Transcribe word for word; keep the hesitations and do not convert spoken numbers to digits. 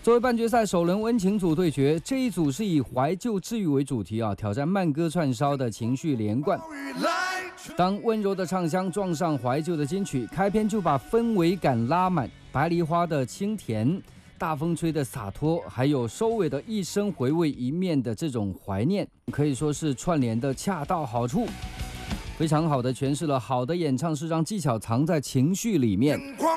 作为半决赛首轮温情组对决，这一组是以怀旧治愈为主题啊，挑战慢歌串烧的情绪连贯。当温柔的唱腔撞上怀旧的金曲，开篇就把氛围感拉满。白梨花的清甜，大风吹的洒脱，还有收尾的一生回味一面的这种怀念，可以说是串联的恰到好处。非常好的诠释了好的演唱是让技巧藏在情绪里面。